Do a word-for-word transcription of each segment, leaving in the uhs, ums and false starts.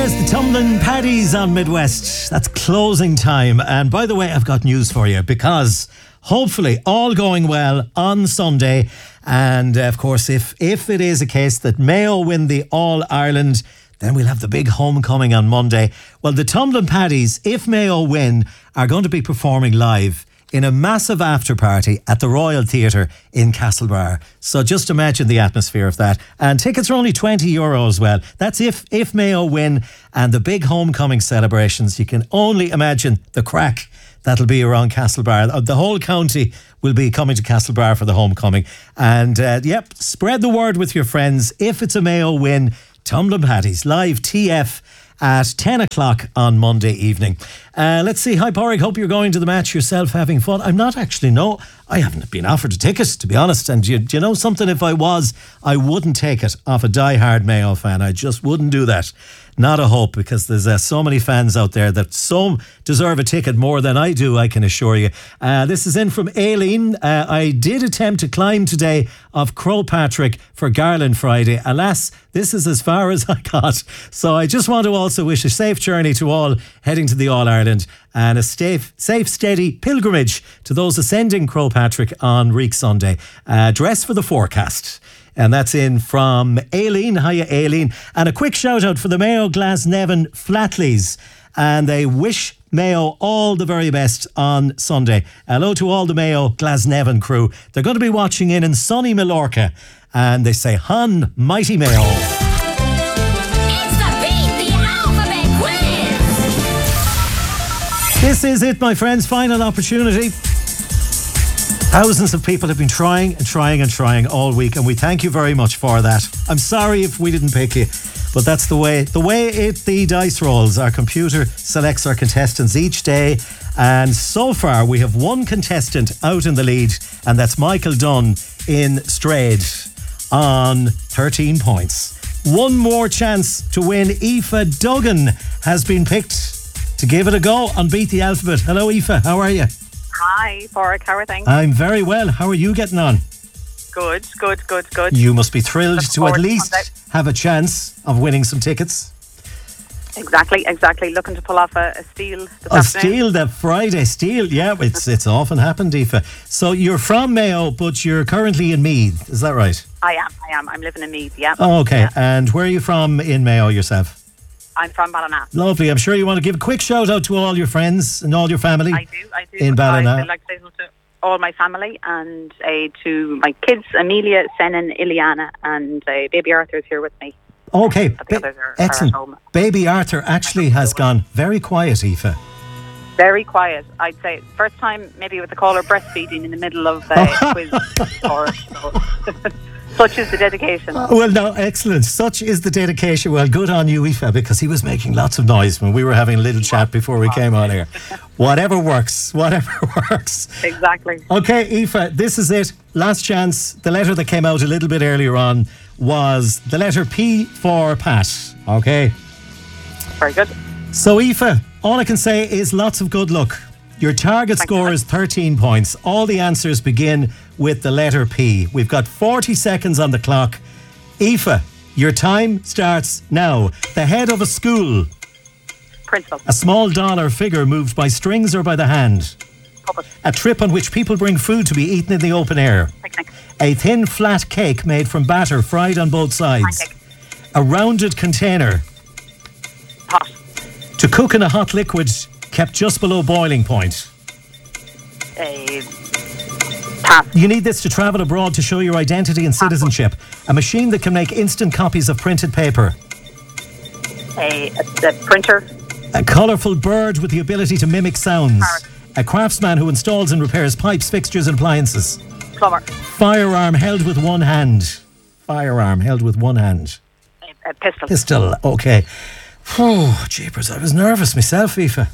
Yes, the Tumbling Paddies on Midwest. That's closing time. And by the way, I've got news for you, because hopefully all going well on Sunday. And uh, of course, if, if it is a case that Mayo win the All-Ireland, then we'll have the big homecoming on Monday. Well, the Tumbling Paddies, if Mayo win, are going to be performing live in a massive after party at the Royal Theatre in Castlebar. So just imagine the atmosphere of that. And tickets are only twenty euro as well. That's if if Mayo win, and the big homecoming celebrations. You can only imagine the crack that'll be around Castlebar. The whole county will be coming to Castlebar for the homecoming. And uh, yep, spread the word with your friends. If it's a Mayo win, Tumbling Paddies live T F at ten o'clock on Monday evening. Uh, let's see. Hi, Porrick. Hope you're going to the match yourself, having fun. I'm not actually, no. I haven't been offered a ticket, to be honest. And do you, do you know something? If I was, I wouldn't take it off a diehard Mayo fan. I just wouldn't do that. Not a hope, because there's uh, so many fans out there that so deserve a ticket more than I do, I can assure you. Uh, this is in from Aileen. Uh, I did attempt to climb today of Crowpatrick for Garland Friday. Alas, this is as far as I got. So I just want to also wish a safe journey to all heading to the All-Ireland, and a safe, safe, steady pilgrimage to those ascending Crowpatrick on Reek Sunday. Uh, dress for the forecast. And that's in from Aileen. Hiya, Aileen. And a quick shout out for the Mayo Glasnevin Flatleys. And they wish Mayo all the very best on Sunday. Hello to all the Mayo Glasnevin crew. They're going to be watching in in sunny Mallorca. And they say, Hun, mighty Mayo. It's the Beat the Alphabet quiz. This is it, my friends. Final opportunity. Thousands of people have been trying and trying and trying all week, and we thank you very much for that. I'm sorry if we didn't pick you, but that's the way the way it the dice rolls. Our computer selects our contestants each day, and so far we have one contestant out in the lead, and that's Michael Dunn in Strayed on thirteen points. One more chance to win. Aoife Duggan has been picked to give it a go on Beat the Alphabet. Hello, Aoife. How are you? Hi, Porrick. How are things? I'm very well. How are you getting on? Good, good, good, good. You must be thrilled Looking to at forward to least Sunday. have a chance of winning some tickets. Exactly, exactly. Looking to pull off a, a steal this A afternoon. steal, the Friday steal. Yeah, it's it's often happened, Aoife. So you're from Mayo, but you're currently in Meath. Is that right? I am, I am. I'm living in Meath, yeah. Oh, okay. Yeah. And where are you from in Mayo yourself? I'm from Ballina. Lovely. I'm sure you want to give a quick shout out to all your friends and all your family. I do, I do. In Ballina. I, I'd like to say hello to all my family and uh, to my kids, Amelia, Senan, Iliana, and uh, baby Arthur's here with me. Okay. But the others are- are at Excellent. home. Baby Arthur actually has gone very quiet, Aoife. Very quiet, I'd say. First time maybe with the caller breastfeeding in the middle of uh, quiz. Or, so. Such is the dedication. Well, no, excellent. Such is the dedication. Well, good on you, Aoife, because he was making lots of noise when we were having a little chat before we came on here. Whatever works, whatever works. Exactly. Okay, Aoife, this is it. Last chance. The letter that came out a little bit earlier on was the letter P for Pat. Okay. Very good. So, Aoife, all I can say is lots of good luck. Your target Thank score you. is thirteen points. All the answers begin with the letter P. We've got forty seconds on the clock. Aoife, your time starts now. The head of a school. Principal. A small dollar figure moved by strings or by the hand. Puppet. A trip on which people bring food to be eaten in the open air. Picnic. A thin, flat cake made from batter fried on both sides. Pancake. A rounded container. Pot. To cook in a hot liquid kept just below boiling point. A pass. You need this to travel abroad to show your identity and citizenship. A machine that can make instant copies of printed paper. A, a, a printer. A colourful bird with the ability to mimic sounds. Parrot. A craftsman who installs and repairs pipes, fixtures and appliances. Plumber. Firearm held with one hand. Firearm held with one hand. A, a pistol. Pistol, okay. Oh, jeepers, I was nervous myself, Aoife.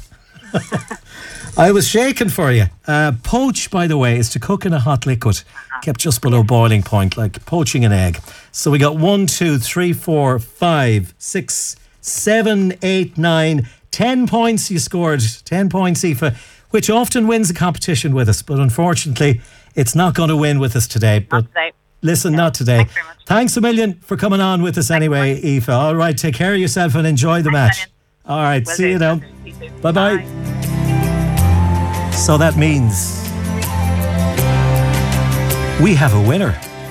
I was shaking for you. Uh, poach, by the way, is to cook in a hot liquid, kept just below boiling point, like poaching an egg. So we got one, two, three, four, five, six, seven, eight, nine, ten points you scored. Ten points, Aoife, which often wins a competition with us, but unfortunately, it's not going to win with us today. But Not today. Listen, not today. Thanks very much. Thanks a million for coming on with us anyway, Aoife. All right, take care of yourself and enjoy the match. million. All right, Will see do. you now. Will do. You too. Bye-bye. So that means we have a winner.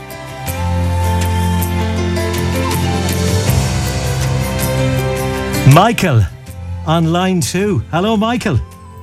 Michael on line two. Hello, Michael.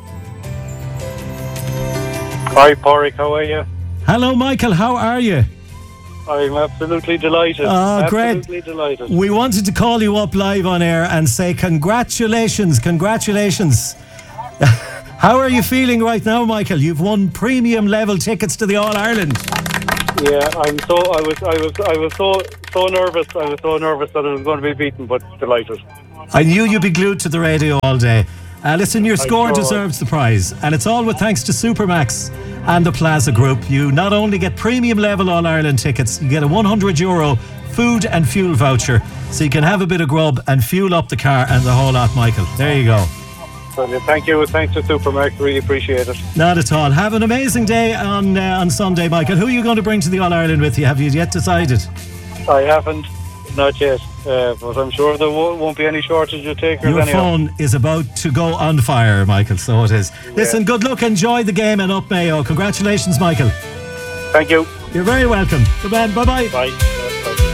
Hi, Porrick, how are you? Hello, Michael. How are you? I'm absolutely delighted. Oh, great. Absolutely delighted. We wanted to call you up live on air and say congratulations, congratulations. How are you feeling right now, Michael? You've won premium level tickets to the All Ireland. Yeah, I'm so I was I was I was so so nervous. I was so nervous that I was going to be beaten, but delighted. I knew you'd be glued to the radio all day. Uh, listen, your score sure deserves the prize, and it's all with thanks to Supermax and the Plaza Group. You not only get premium level All Ireland tickets, you get a one hundred euro food and fuel voucher, so you can have a bit of grub and fuel up the car and the whole lot, Michael. There you go. Brilliant. Thank you. Thanks to Supermax. Really appreciate it. Not at all. Have an amazing day on uh, on Sunday, Michael. Who are you going to bring to the All Ireland with you? Have you yet decided? I haven't, not yet, uh, but I'm sure there won't, won't be any shortage of takers Your anyhow. phone is about to go on fire, Michael, so it is. Listen, good luck, enjoy the game, and up Mayo. Congratulations, Michael. Thank you. You're very welcome. Good man, bye-bye. Bye.